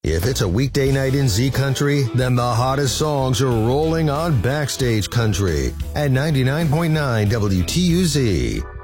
If it's a weekday night in Z Country, then the hottest songs are rolling on Backstage Country at 99.9 WTUZ.